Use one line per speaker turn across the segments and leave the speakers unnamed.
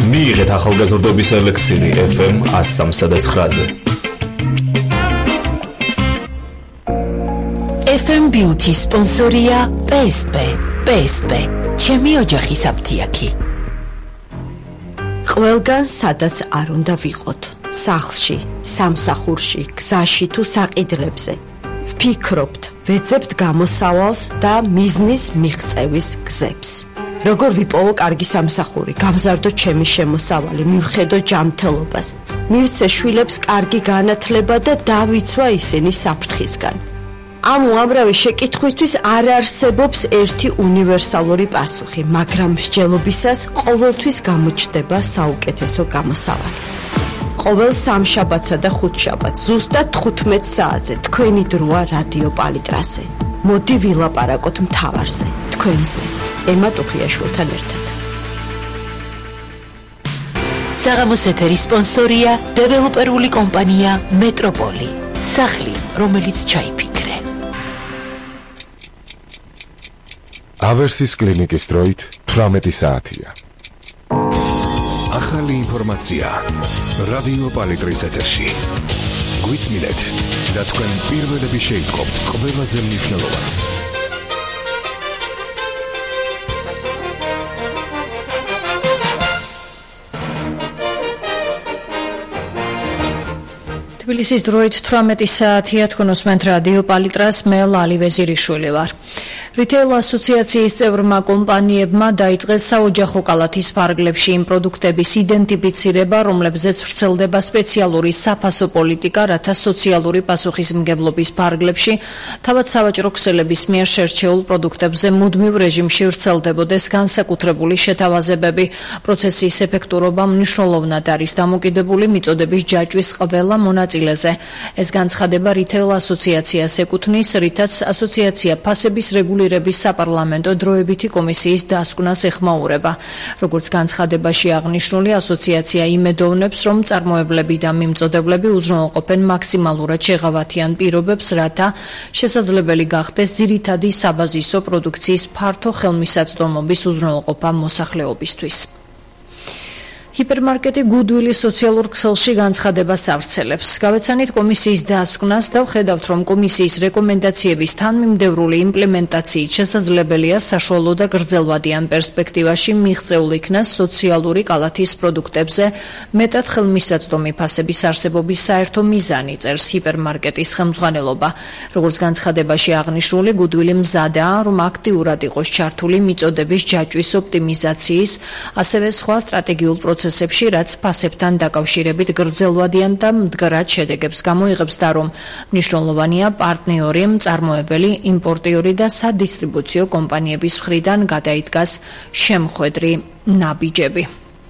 მიიღეთ ახალგაზრდობის ელექსირი FM 103.9-ზე.
FM Beauty სპონსორია PSP. ჩემი ოჯახის აფთიაქი.
ყველგან სადაც არ უნდა ვიყოთ, სახლში, სამსახურში, გზაში თუ საყიდლებზე. ვფიქრობთ, ვეძებთ გამოსავალს და მიზნის მიღწევის გზებს. როგორ ვიპოვო კარგი სამსახური, გავზარდო ჩემი შემოსავალი, მივხედო ჯანმრთელობას, მივცე შვილებს კარგი განათლება და დავიცვა ისინი საფრთხისგან. ამ უამრავი შეკითხვისთვის არ არსებობს ერთი უნივერსალური პასუხი, მაგრამ მსჯელობისას ყოველთვის გამოჩნდება საუკეთესო გამოსავალი. ყოველ სამშაბათსა და ხუთშაბათს ზუსტად 15 საათზე თქვენი დროა რადიო პალიტრაზე. მოდი ვილაპარაკოთ მთავარზე, თქვენზე, ემა ტუხიაშვილთან ერთად.
საღამოს ეთერის სპონსორია დეველოპერული კომპანია მეტროპოლი. სახლი, რომელიც ჩაიფიქრე.
ავერსის კლინიკის დროით 18 საათია.
ახალი ინფორმაცია რადიო პალიტრის ეთერში. გვისმინეთ და თქვენ პირველები შეიტყობთ ყველაზე მნიშვნელოვანს.
თბილისის დროით 18 საათია, თქვენ უსმენთ რადიო პალიტრას, მე ლალი ვეზირიშვილი ვარ. რიტეილ ასოციაციის წევრმა კომპანიებმა დაიწყეს საოჯახო კალათის ფარგლებში იმ პროდუქტების იდენტიფიცირება, რომლებზეც ვრცელდება სპეციალური საფასო პოლიტიკა, რათა სოციალური პასუხისმგებლობის ფარგლებში თავად სავაჭრო ქსელების მიერ შერჩეულ პროდუქტებზე მუდმივ რეჟიმში ვრცელდებოდეს განსაკუთრებული შეთავაზებები. პროცესის ეფექტურობა მნიშვნელოვნად არის დამოკიდებული მიწოდების ჯაჭვის ყველა მონაწილეზე. ეს განცხადება რიტეილ ასოციაციას ეკუთვნის, რითაც ასოციაცია ფასების რეგულირების საპარლამენტო დროებითი კომისიის დასკვნას ეხმაურება. როგორც განცხადებაში აღნიშნული, ასოციაცია იმედოვნებს, რომ მწარმოებლები და მიმწოდებლები უზრუნველყოფენ მაქსიმალურად შეღავათიან პირობებს, რათა შესაძლებელი გახდეს ძირითადი საბაზისო პროდუქციის ფართო ხელმისაწვდომობის უზრუნველყოფა მოსახლეობისთვის. ჰიპერმარკეტი გუდვილის სოციალურ ქსელში განცხადებას ავრცელებს. გავეცანით კომისიის დასკვნას და ვხედავთ, რომ კომისიის რეკომენდაციების თანმიმდევრული იმპლემენტაციით შესაძლებელია საშუალო და გრძელვადიან პერსპექტივაში მიღწეულ იქნას სოციალური კალათის პროდუქტებზე მეტად ხელმისაწვდომი ფასების არსებობის საერთო მიზანი, წერს ჰიპერმარკეტის ხელმძღვანელობა. როგორც განცხადებაში აღნიშნული, გუდვილი მზადაა, რომ აქტიურად იყოს ჩართული მიწოდების ჯაჭვის ოპტიმიზაციის, ასევე სხვა სტრატეგიულ პროცესებში, რაც ფასებთან დაკავშირებით გრძელვადიან და მდგრად შედეგებს გამოიღებს და რომ მნიშვნელოვანია პარტნიორი, მწარმოებელი, იმპორტიორი და სადისტრიბუციო კომპანიების მხრიდან გადაიდგას შემხვედრი ნაბიჯები.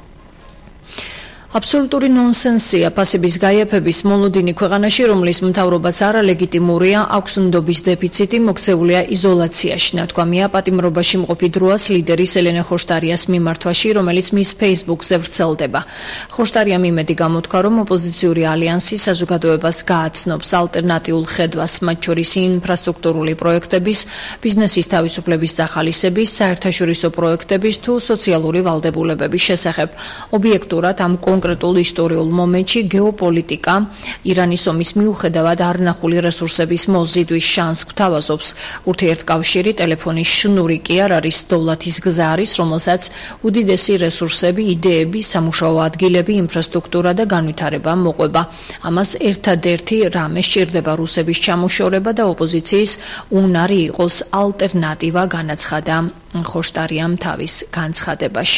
აბსოლუტური ნონსენსია ფასების გაიაფების მოლოდინი ქვეყანაში, რომლის მთავრობას არალეგიტიმურია, აქვს ნდობის დეფიციტი, მოქცეულია იზოლაციაში, ნათქვამია პატიმრობაში მყოფი დროას ლიდერის ელენე ხოშტარიას მიმართვაში, რომელიც მის Facebook-ზე ვრცელდება. ხოშტარიამ იმედი გამოთქვა, რომ ოპოზიციური ალიანსი საზოგადოებას გააცნობს ალტერნატიულ ხედვას, მათ შორის ინფრასტრუქტურული პროექტების, ბიზნესის თავისუფლების სახალისების, საერთაშორისო პროექტების თუ სოციალური ვალდებულებების შესახებ. ობიექტურად ამ კონკრეტულ ისტორიულ მომენტში გეოპოლიტიკა ირანის ომის მიუხედავად არნახული რესურსების მოზიდვის შანსს გვთავაზობს. ურთიერთკავშირი ტელეფონის შნური კი არ არის დოვლათის გზა არის, რომელსაც უდიდესი რესურსები, იდეები, სამუშაო ადგილები, ინფრასტრუქტურა და განვითარება მოყვება. ამას ერთადერთი რამე სჭირდება რუსების ჩამოშორება და ოპოზიციის უნარი იყოს ალტერნატივა, განაცხადა ხოშტარიამ თავის განცხადებაში.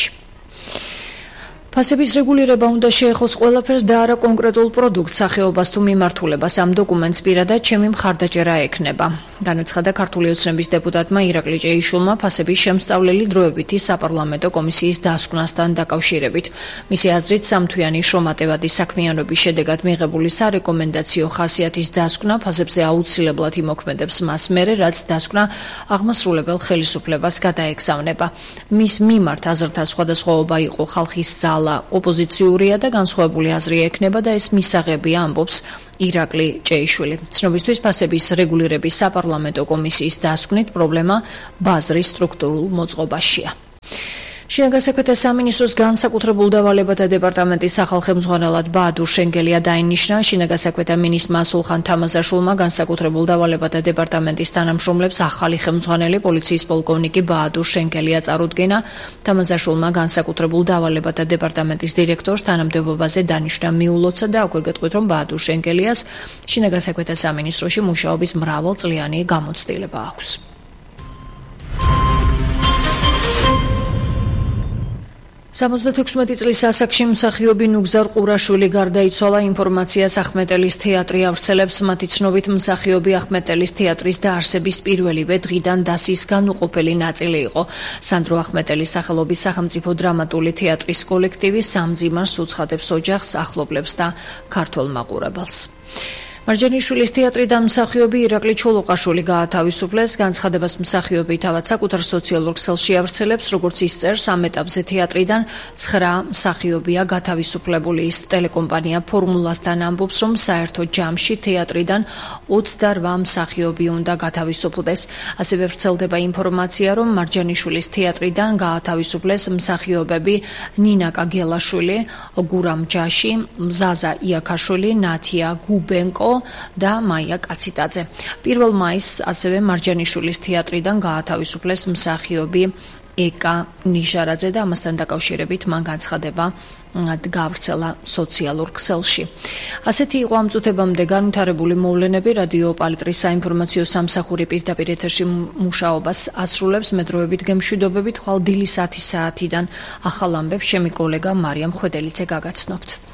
ფასების რეგულირება უნდა შეეხოს ყველაფერს და არა კონკრეტულ პროდუქტს, სახეობას თუ მიმართულებას. ამ დოკუმენტს პირადად ჩემი მხარდაჭერა ექნება. განაცხადა ქართული ოცნების დეპუტატმა ირაკლი ჭეიშვილმა ფასების შემსწავლელი დროებითი საპარლამენტო კომისიის დასკვნასთან დაკავშირებით. მისი აზრით, სამთვიანი შრომატევადი საქმიანობის შედეგად მიღებული სარეკომენდაციო ხასიათის დასკვნა ფასებზე აუცილებლად იმოქმედებს მას მერე, რაც დასკვნა აღმასრულებელ ხელისუფლებას გადაეგზავნება. მის მიმართ აზრთა სხვადასხვაობა იყო ხალხის ძალა, ოპოზიციურია და განსხვავებული აზრი ექნება და ეს მისაღებია, ამბობს ირაკლი ჭეიშვილი. ცნობისთვის ფასების რეგულირების საპარლამენტო კომისიის დასკვნით პრობლემა ბაზრის სტრუქტურულ მოწყობაშია. შინაგანსაქმეთა სამინისტროს განსაკუთრებულ დავალებათა დეპარტამენტის სახელმძღვანელად ბაადურ შენგელია დაინიშნა. შინაგანსაქმეთა მინისტრმა სულხან თამაზაშვილმა განსაკუთრებულ დავალებათა დეპარტამენტის თანამშრომლებს ახალი ხელმძღვანელი პოლიციის პოლკოვნიკი ბაადურ შენგელია წარუდგენა. თამაზაშვილმა განსაკუთრებულ დავალებათა დეპარტამენტის დირექტორს თანამდებობაზე დანიშნა მიულოცა და აქვე გეტყვით, რომ ბაადურ შენგელიას შინაგანსაქმეთა სამინისტროში მუშაობის მრავალწლიანი გამოცდილება აქვს. 76 წლის ასაკში მსახიობი ნუგზარ ყურაშვილი გარდაიცვალა. ინფორმაციას ახმეტელის თეატრი ავრცელებს. მათი ცნობით მსახიობი ახმეტელის თეატრის დაარსების პირველივე დღიდან დასის განუყოფელი ნაწილი იყო. სანდრო ახმეტელის სახელობის სახელმწიფო დრამატული თეატრის კოლექტივი სამძიმარს უცხადებს ოჯახს, ახლობლებს და ქართველ მაყურებელს. მარჯანიშვილის თეატრიდან მსახიობი ირაკლი ჩოლოყაშვილი გაათავისუფლეს. განცხადებას მსახიობი თავად საკუთარ სოციალურ ქსელში ავრცელებს. როგორც ის წერს, ამ ეტაპზე თეატრიდან 9 მსახიობია გათავისუფლებული. ის ტელეკომპანია ფორმულასთან ამბობს, რომ საერთო ჯამში თეატრიდან 28 მსახიობი უნდა გათავისუფლდეს. ასევე ვრცელდება ინფორმაცია, რომ მარჯანიშვილის თეატრიდან გაათავისუფლეს მსახიობები ნინა კაგელაშვილი, გურამ ჯაში, ზაზა იაკაშვილი, ნათია გუბენკო და მაია კაციტაძე. 1 მაისს ასევე მარჯანიშვილის თეატრიდან გაათავისუფლეს მსახიობი ეკა ნიშარაძე და ამასთან დაკავშირებით მან განცხადება გავრცელა სოციალურ ქსელში. ასეთი იყო ამ წუთებამდე განვითარებული მოვლენები. რადიო პალიტრის საინფორმაციო სამსახური პირდაპირ ეთერში მუშაობას ასრულებს. მე დროებით გემშვიდობებით, ხვალ დილის 10 საათიდან ახალ ამბებს ჩემი კოლეგა მარიამ ხვედელიძე გაგაცნობთ.